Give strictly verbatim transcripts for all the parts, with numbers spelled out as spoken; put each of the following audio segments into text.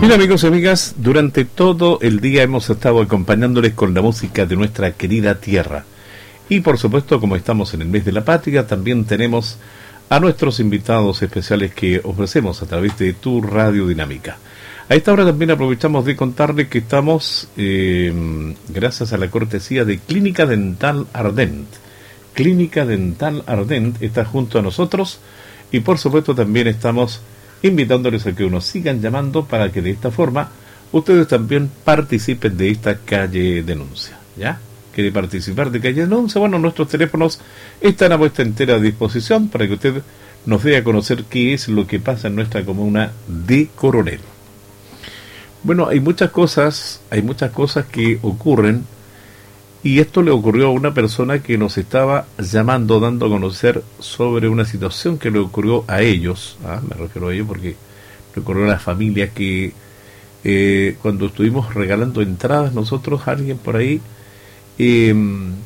Bien, amigos y amigas, durante todo el día hemos estado acompañándoles con la música de nuestra querida tierra. Y por supuesto, como estamos en el mes de la patria, también tenemos a nuestros invitados especiales que ofrecemos a través de tu Radio Dinámica. A esta hora también aprovechamos de contarles que estamos, eh, gracias a la cortesía de Clínica Dental Ardent. Clínica Dental Ardent está junto a nosotros y por supuesto también estamos invitándoles a que nos sigan llamando para que de esta forma ustedes también participen de esta calle denuncia. ¿Ya? ¿Quiere participar de calle denuncia? Bueno, nuestros teléfonos están a vuestra entera disposición para que usted nos dé a conocer qué es lo que pasa en nuestra comuna de Coronel. Bueno, hay muchas cosas, hay muchas cosas que ocurren y esto le ocurrió a una persona que nos estaba llamando, dando a conocer sobre una situación que le ocurrió a ellos, ¿ah? Me refiero a ellos porque le ocurrió a la familia que eh, cuando estuvimos regalando entradas nosotros, alguien por ahí eh,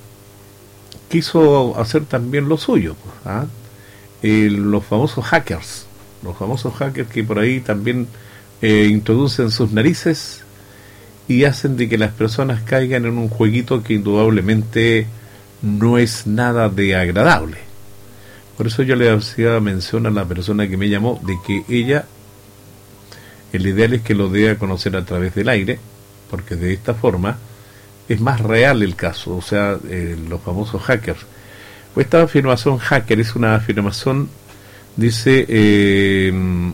quiso hacer también lo suyo, ¿ah? eh, los famosos hackers, los famosos hackers que por ahí también eh, introducen sus narices y hacen de que las personas caigan en un jueguito que indudablemente no es nada de agradable. Por eso yo le hacía mención a la persona que me llamó de que ella, el ideal es que lo dé a conocer a través del aire, porque de esta forma es más real el caso, o sea, eh, los famosos hackers. Esta afirmación hacker es una afirmación, dice... Eh,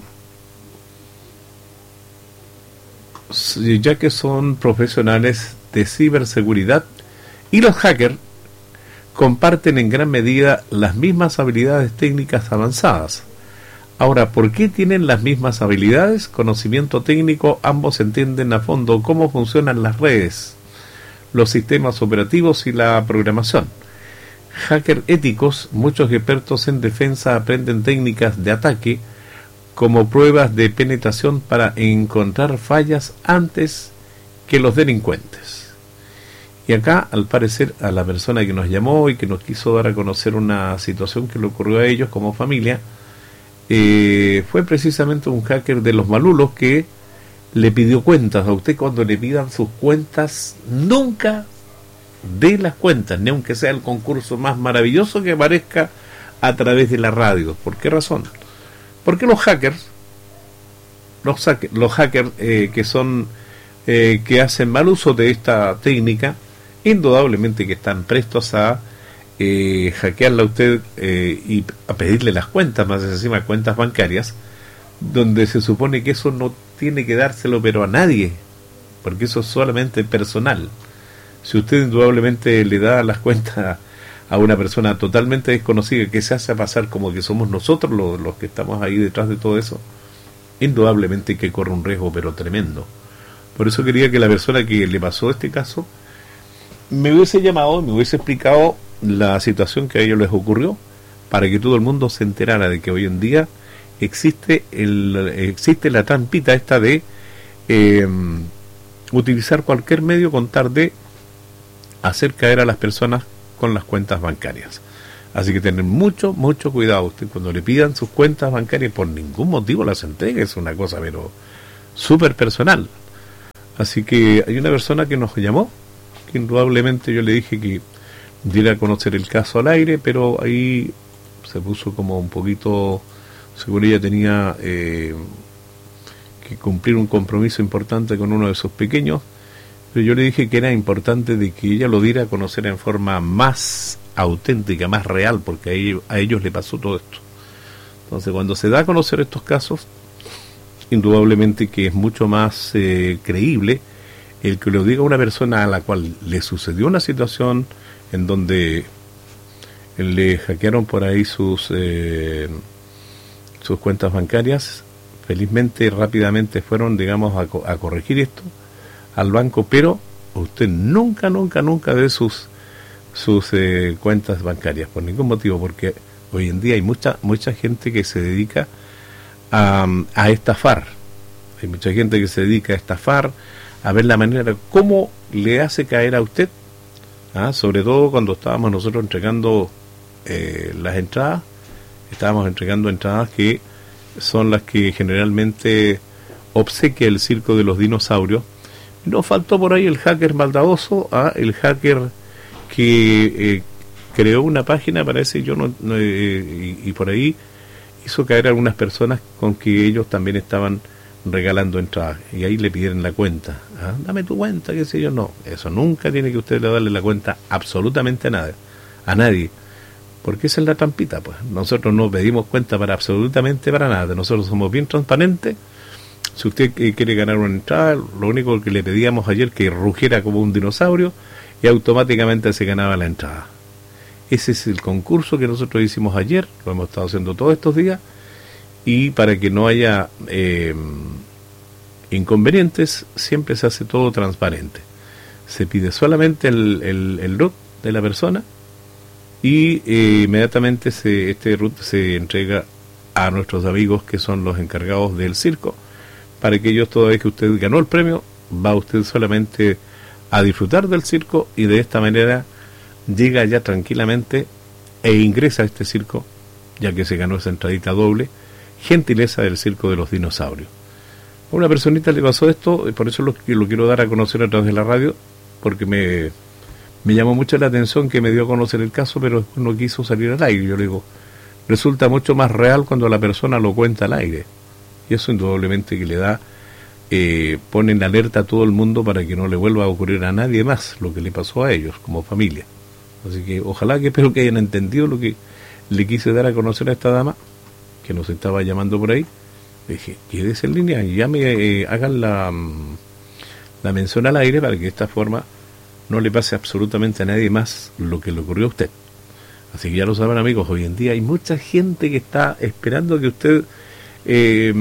ya que son profesionales de ciberseguridad y los hackers comparten en gran medida las mismas habilidades técnicas avanzadas. Ahora, ¿por qué tienen las mismas habilidades? Conocimiento técnico, ambos entienden a fondo cómo funcionan las redes, los sistemas operativos y la programación. Hackers éticos, muchos expertos en defensa aprenden técnicas de ataque como pruebas de penetración para encontrar fallas antes que los delincuentes. Y acá, al parecer, a la persona que nos llamó y que nos quiso dar a conocer una situación que le ocurrió a ellos como familia, eh, fue precisamente un hacker de los malulos que le pidió cuentas. A usted, cuando le pidan sus cuentas, nunca dé las cuentas, ni aunque sea el concurso más maravilloso que aparezca a través de la radio. ¿Por qué razón? Porque los hackers, los, los hackers eh, que son eh, que hacen mal uso de esta técnica, indudablemente que están prestos a eh, hackearla a usted eh, y a pedirle las cuentas, más encima cuentas bancarias, donde se supone que eso no tiene que dárselo pero a nadie, porque eso es solamente personal. Si usted indudablemente le da las cuentas a una persona totalmente desconocida que se hace pasar como que somos nosotros los, los que estamos ahí detrás de todo eso, indudablemente que corre un riesgo pero tremendo. Por eso quería que la persona que le pasó este caso me hubiese llamado, me hubiese explicado la situación que a ellos les ocurrió, para que todo el mundo se enterara de que hoy en día existe el existe la trampita esta de eh, utilizar cualquier medio con tal de hacer caer a las personas con las cuentas bancarias. Así que tener mucho, mucho cuidado. Usted cuando le pidan sus cuentas bancarias, por ningún motivo las entregue, es una cosa pero súper personal. Así que hay una persona que nos llamó, que indudablemente yo le dije que diera a conocer el caso al aire, pero ahí se puso como un poquito, según ella tenía eh, que cumplir un compromiso importante con uno de sus pequeños. Pero yo le dije que era importante de que ella lo diera a conocer en forma más auténtica, más real, porque a ellos, a ellos le pasó todo esto. Entonces, cuando se da a conocer estos casos, indudablemente que es mucho más eh, creíble el que lo diga una persona a la cual le sucedió una situación en donde le hackearon por ahí sus eh, sus cuentas bancarias. Felizmente, rápidamente fueron, digamos, a, co- a corregir esto al banco, pero usted nunca, nunca, nunca dé sus sus eh, cuentas bancarias por ningún motivo, porque hoy en día hay mucha mucha gente que se dedica a, a estafar. Hay mucha gente que se dedica a estafar, a ver la manera cómo le hace caer a usted, ¿ah? Sobre todo cuando estábamos nosotros entregando eh, las entradas, estábamos entregando entradas que son las que generalmente obsequia el circo de los dinosaurios. Nos faltó por ahí el hacker maldadoso, ¿ah? El hacker que eh, creó una página, parece, yo no, no eh, y, y por ahí hizo caer a algunas personas con que ellos también estaban regalando entradas, y ahí le pidieron la cuenta, ¿ah? Dame tu cuenta, qué sé yo. No, eso nunca tiene que usted darle la cuenta absolutamente a nadie, a nadie, porque esa es la trampita, pues. Nosotros no pedimos cuenta para absolutamente para nada, nosotros somos bien transparentes. Si usted quiere ganar una entrada, lo único que le pedíamos ayer que rugiera como un dinosaurio y automáticamente se ganaba la entrada. Ese es el concurso que nosotros hicimos ayer, lo hemos estado haciendo todos estos días, y para que no haya eh, inconvenientes, siempre se hace todo transparente. Se pide solamente el, el, el R U T de la persona y eh, inmediatamente se, este R U T se entrega a nuestros amigos que son los encargados del circo, para que ellos, toda vez que usted ganó el premio, va usted solamente a disfrutar del circo, y de esta manera llega ya tranquilamente e ingresa a este circo, ya que se ganó esa entradita doble, gentileza del circo de los dinosaurios. A una personita le pasó esto, y por eso lo, lo quiero dar a conocer a través de la radio, porque me, me llamó mucho la atención que me dio a conocer el caso, pero después no quiso salir al aire. Yo le digo, resulta mucho más real cuando la persona lo cuenta al aire. Y eso indudablemente que le da, eh, pone en alerta a todo el mundo para que no le vuelva a ocurrir a nadie más lo que le pasó a ellos como familia. Así que ojalá, que espero que hayan entendido lo que le quise dar a conocer a esta dama que nos estaba llamando por ahí. Le dije, quédese en línea y ya me eh, hagan la, la mención al aire, para que de esta forma no le pase absolutamente a nadie más lo que le ocurrió a usted. Así que ya lo saben, amigos, hoy en día hay mucha gente que está esperando que usted Eh,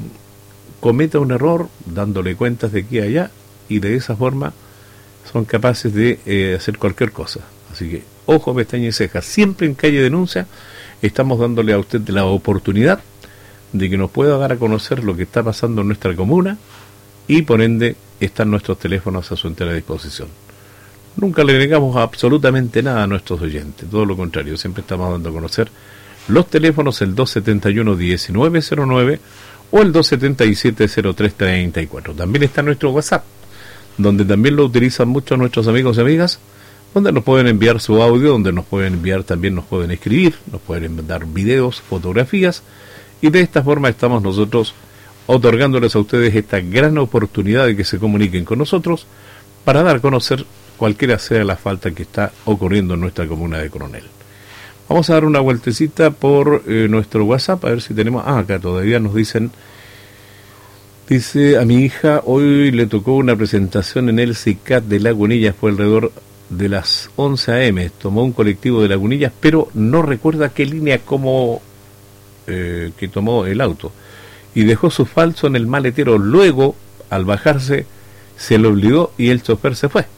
cometa un error, dándole cuentas de aquí a allá, y de esa forma son capaces de eh, hacer cualquier cosa. Así que ojo, pestaña y ceja, siempre en Calle Denuncia estamos dándole a usted la oportunidad de que nos pueda dar a conocer lo que está pasando en nuestra comuna, y por ende están nuestros teléfonos a su entera disposición. Nunca le negamos absolutamente nada a nuestros oyentes, todo lo contrario, siempre estamos dando a conocer los teléfonos, el dos siete uno, uno nueve cero nueve o el dos siete siete, cero tres tres cuatro. También está nuestro WhatsApp, donde también lo utilizan muchos nuestros amigos y amigas, donde nos pueden enviar su audio, donde nos pueden enviar, también nos pueden escribir, nos pueden mandar videos, fotografías, y de esta forma estamos nosotros otorgándoles a ustedes esta gran oportunidad de que se comuniquen con nosotros para dar a conocer cualquiera sea la falta que está ocurriendo en nuestra comuna de Coronel. Vamos a dar una vueltecita por eh, nuestro WhatsApp, a ver si tenemos... Ah, acá todavía nos dicen... Dice, a mi hija hoy le tocó una presentación en el C I C A T de Lagunillas, fue alrededor de las once a eme, tomó un colectivo de Lagunillas, pero no recuerda qué línea como eh, que tomó el auto, y dejó su falso en el maletero. Luego, al bajarse, se le olvidó y el chofer se fue.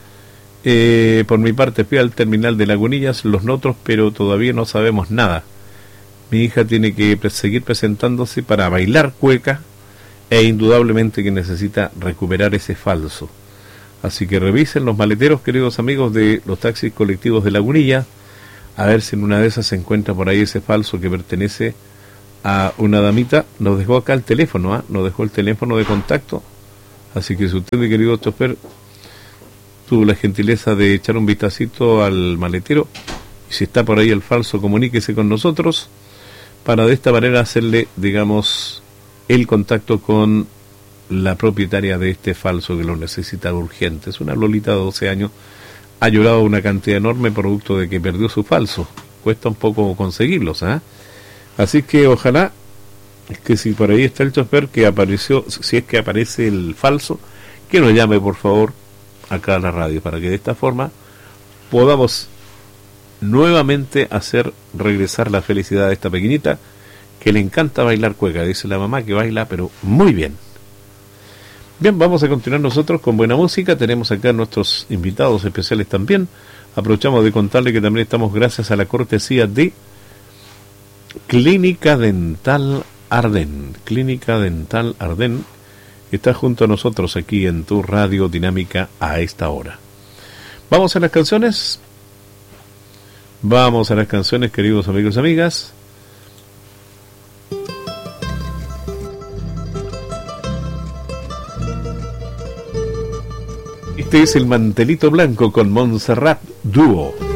Eh, por mi parte fui al terminal de Lagunillas, los Notros, pero todavía no sabemos nada. Mi hija tiene que seguir presentándose para bailar cueca, e indudablemente que necesita recuperar ese falso. Así que revisen los maleteros, queridos amigos de los taxis colectivos de Lagunillas, a ver si en una de esas se encuentra por ahí ese falso que pertenece a una damita. Nos dejó acá el teléfono, ¿eh? Nos dejó el teléfono de contacto, así que si usted, mi querido chofer, tuvo la gentileza de echar un vistacito al maletero, y si está por ahí el falso, comuníquese con nosotros para de esta manera hacerle, digamos, el contacto con la propietaria de este falso que lo necesita urgente. Es una lolita de doce años, ha llorado una cantidad enorme producto de que perdió su falso. Cuesta un poco conseguirlos, ¿eh? Así que ojalá que si por ahí está el chofer que apareció, si es que aparece el falso, que nos llame por favor acá a la radio, para que de esta forma podamos nuevamente hacer regresar la felicidad de esta pequeñita que le encanta bailar cueca. Dice la mamá que baila pero muy bien. Bien, vamos a continuar nosotros con buena música. Tenemos acá nuestros invitados especiales también. Aprovechamos de contarle que también estamos gracias a la cortesía de Clínica Dental Ardén. Clínica Dental Ardén está junto a nosotros aquí en tu radio dinámica a esta hora. Vamos a las canciones. Vamos a las canciones, queridos amigos y amigas. Este es El Mantelito Blanco con Montserrat Dúo.